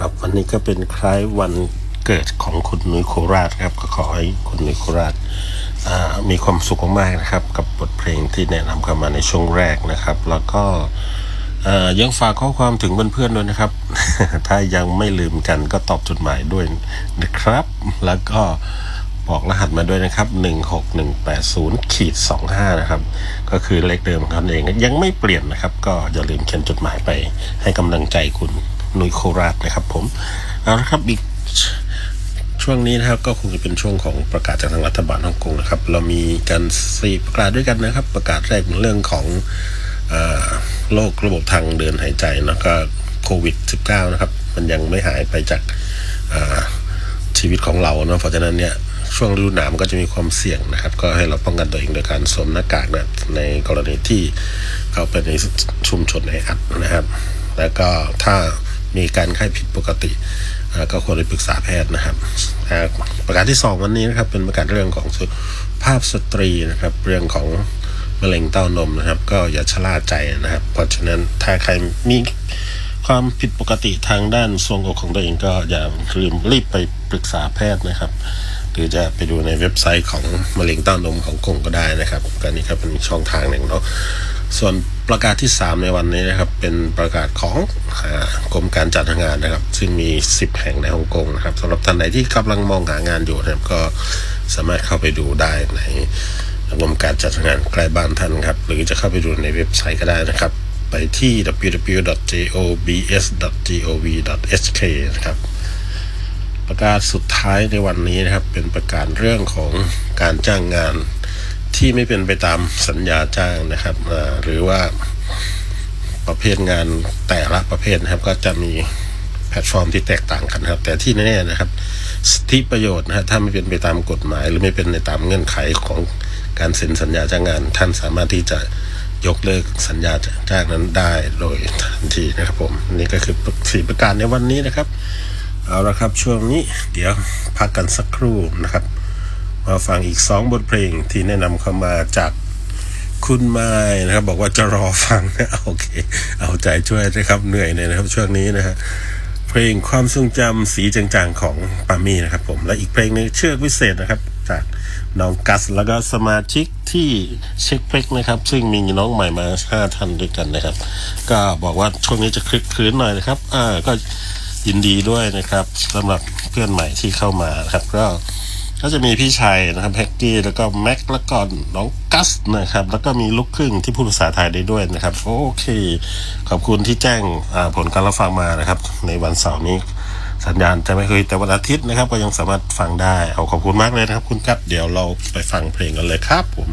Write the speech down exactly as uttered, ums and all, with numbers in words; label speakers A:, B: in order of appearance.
A: ครับวันนี้ก็เป็นคล้ายวันเกิดของคุณนุ้ยโคราชครับก็ขอให้คุณนุ้ยโคราชมีความสุขมากๆนะครับกับบทเพลงที่แนะนำเข้ามาในช่วงแรกนะครับแล้วก็ยังฝากข้อความถึงเพื่อนๆด้วยนะครับ ถ้ายังไม่ลืมกันก็ตอบจดหมายด้วยนะครับแล้วก็บอกรหัสมาด้วยนะครับหนึ่งหกหนึ่งแปดศูนย์ขีดสองห้านะครับก็คือเลขเดิมของท่านเองยังไม่เปลี่ยนนะครับก็อย่าลืมเขียนจดหมายไปให้กำลังใจคุณนุ้ยโคราชนะครับผมเอาละครับอีกช่วงนี้นะครับก็คงจะเป็นช่วงของประกาศจากทางรัฐบาลฮ่องกงนะครับเรามีการสี่ประกาศด้วยกันนะครับประกาศแรกเรื่องของโรคระบบทางเดินหายใจแล้วก็โควิด สิบเก้า นะครับมันยังไม่หายไปจากชีวิตของเราเนาะเพราะฉะนั้นเนี่ยช่วงฤดูหนาวมันก็จะมีความเสี่ยงนะครับก็ให้เราป้องกันตัวเองโดยการสวมหน้ากากนะในกรณีที่เข้าไปในชุมชนแออัดนะครับแล้วก็ถ้ามีการไข้ผิดปกติก็ควรไปปรึกษาแพทย์นะครับประการที่สองวันนี้นะครับเป็นประกาศเรื่องของสุขภาพสตรีนะครับเรื่องของมะเร็งเต้านมนะครับก็อย่าชะล่าใจนะครับเพราะฉะนั้นถ้าใครมีความผิดปกติทางด้านทรวงอกของตัวเองก็อย่าลืมรีบไปปรึกษาแพทย์นะครับหรือจะไปดูในเว็บไซต์ของมะเร็งเต้านมของกงก็ได้นะครับก็นี่ครับเป็นช่องทางหนึ่งเนาะส่วนประกาศที่สามในวันนี้นะครับเป็นประกาศของกรมการจัดงานนะครับซึ่งมีสิบแห่งในฮ่องกงนะครับสำหรับท่านใดที่กำลังมองหางานอยู่นะครับก็สามารถเข้าไปดูได้ในกรมการจัดงานใกล้บ้านท่านครับหรือจะเข้าไปดูในเว็บไซต์ก็ได้นะครับไปที่ ดับเบิลยู ดับเบิลยู ดับเบิลยู ดอท จอบ ดอท จี โอ วี ดอท เอช เค นะครับประกาศสุดท้ายในวันนี้นะครับเป็นประกาศเรื่องของการจ้างงานที่ไม่เป็นไปตามสัญญาจ้างนะครับหรือว่าประเภทงานแต่ละประเภทนะครับก็จะมีแพลตฟอร์มที่แตกต่างกันครับแต่ที่แน่ๆนะครับสิทธิประโยชน์นะฮะถ้าไม่เป็นไปตามกฎหมายหรือไม่เป็นในตามเงื่อนไขของการเซ็นสัญญาจ้างงานท่านสามารถที่จะยกเลิกสัญญาจ้างนั้นได้โดยทันทีนะครับผมนี่ก็คือสี่ประกาศในวันนี้นะครับเอาละครับช่วงนี้เดี๋ยวพักกันสักครู่นะครับมาฟังอีกสองบทเพลงที่แนะนำเข้ามาจากคุณไม้นะครับบอกว่าจะรอฟังนะโอเคเอาใจช่วยนะครับเหนื่อยเลยนะครับช่วงนี้นะฮะเพลงความทรงจำสีจางๆของปามี่นะครับผมและอีกเพลงนึงเชือกวิเศษนะครับจากน้องกัสแล้วก็สมาชิกที่เช็คเพลกนะครับซึ่งมีน้องใหม่มาห้าท่านด้วยกันนะครับก็บอกว่าช่วงนี้จะคลึกคลื้นหน่อยนะครับอ่าก็ยินดีด้วยนะครับสำหรับเพื่อนใหม่ที่เข้ามาครับก็ก็จะมีพี่ชัยนะครับแฮกกี้แล้วก็แม็กแล้วก็น้องกัสนะครับแล้วก็มีลูกครึ่งที่พูดภาษาไทยได้ด้วยนะครับโอเคขอบคุณที่แจ้งผลการรับฟังมานะครับในวันเสาร์นี้สัญญาณจะไม่เคยแต่วันอาทิตย์นะครับก็ยังสามารถฟังได้เอาขอบคุณมากเลยนะครับคุณกัสเดี๋ยวเราไปฟังเพลงกันเลยครับผม